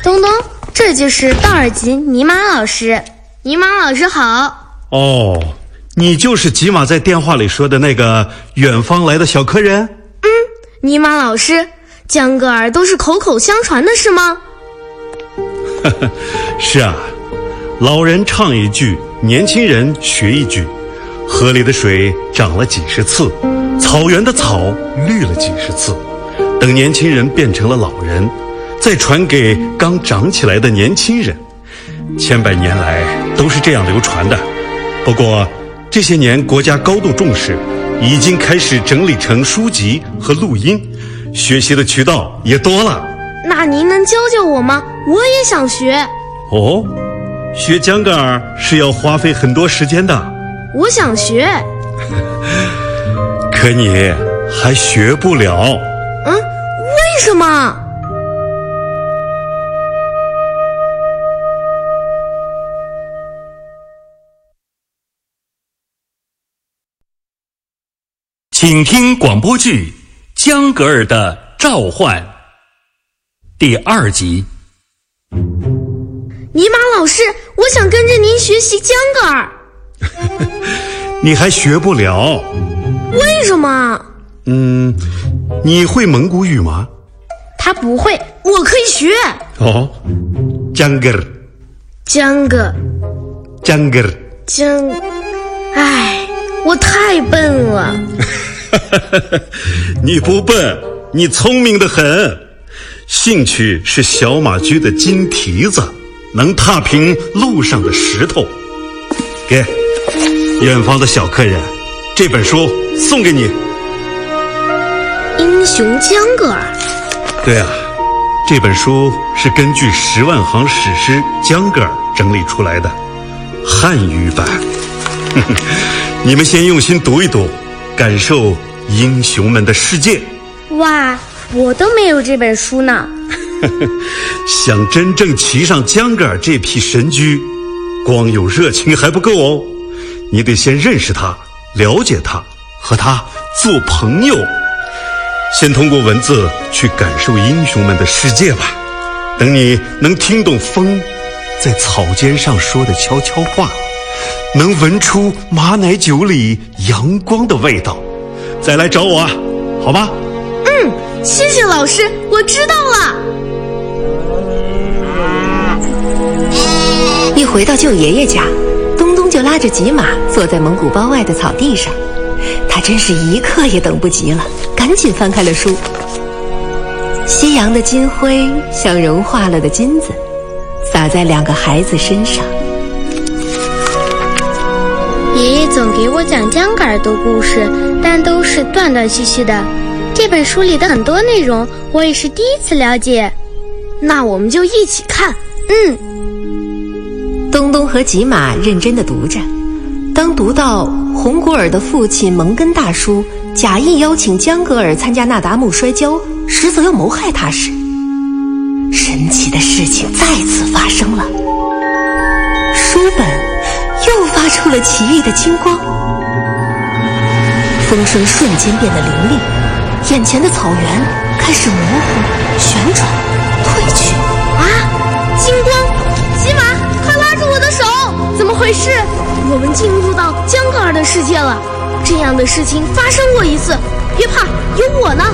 东东，这就是道尔吉尼玛老师。尼玛老师好。 哦，你就是吉玛在电话里说的那个远方来的小客人？ 尼玛老师，江格尔都是口口相传的是吗？ 是啊，老人唱一句，年轻人学一句，河里的水涨了几十次，草原的草绿了几十次，等年轻人变成了老人，再传给刚长起来的年轻人，千百年来都是这样流传的。不过这些年国家高度重视，已经开始整理成书籍和录音，学习的渠道也多了。 那您能教教我吗？我也想学。 哦，学江格尔是要花费很多时间的。 我想学。 可你还学不了。 为什么？ 请听广播剧《江格尔的召唤》第2集。 尼玛老师，我想跟着您学习江格尔。 你还学不了。 为什么？ 你会蒙古语吗？ 他不会，我可以学。 哦，江格尔， 江格， 江格尔， 江，唉，我太笨了。 你不笨，你聪明得很。兴趣是小马驹的金蹄子，能踏平路上的石头。给远方的小客人，这本书送给你。 英雄江格尔。 对啊，这本书是根据10万行史诗江格尔整理出来的汉语版。你们先用心读一读，感受英雄们的世界。 哇，我都没有这本书呢。 想真正骑上江格尔这匹神驹，光有热情还不够哦，你得先认识他，了解他，和他做朋友。先通过文字去感受英雄们的世界吧。等你能听懂风在草尖上说的悄悄话，能闻出马奶酒里阳光的味道，再来找我啊，好吧？ 谢谢老师，我知道了。 一回到舅爷爷家，东东就拉着吉玛坐在蒙古包外的草地上，他真是一刻也等不及了，赶紧翻开了书。夕阳的金辉像融化了的金子，洒在2个孩子身上。 爷爷总给我讲江格尔的故事，但都是断断续续的。这本书里的很多内容，我也是第一次了解。那我们就一起看。 东东和吉玛认真地读着，当读到红古尔的父亲蒙根大叔假意邀请江格尔参加那达慕摔跤，实则要谋害他时，神奇的事情再次发生了。书本又发出了奇异的金光，风声瞬间变得凌厉，眼前的草原开始模糊、旋转、退去。 金光！吉玛，快拉住我的手！怎么回事？我们进入到江格尔的世界了。这样的事情发生过一次，别怕，有我呢。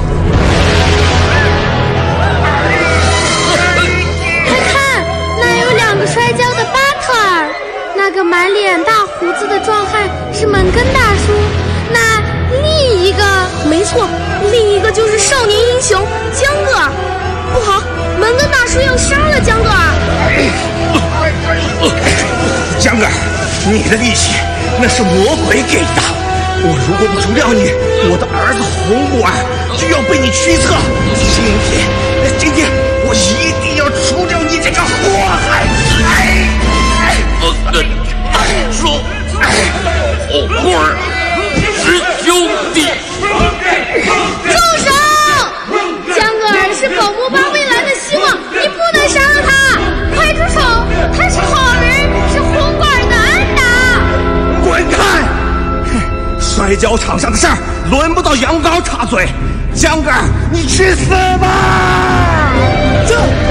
快看，那有2个摔跤的巴特尔，那个满脸大胡子的壮汉是蒙根大叔，那另一个，没错，另一个就是少年英雄江格尔。不好，蒙根大叔要杀了江格尔。 江格尔，你的力气那是魔鬼给的，我如果不除掉你，我的儿子红古尔就要被你驱策。今天我一定要除掉你这个祸害。 说红古尔是兄弟。 住手！江格尔是狗木巴未来的希望，你不能杀了他！快住手！他是好人，是红古尔的安达。 滚开！摔跤场上的事儿轮不到羊羔插嘴。江格尔，你去死吧！